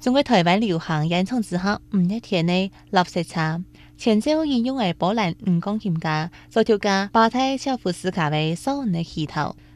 中國台灣流行演唱之後5天內垃圾車，前奏引用嘅波蘭鋼琴家、作曲家巴泰肖夫斯卡為首的起頭。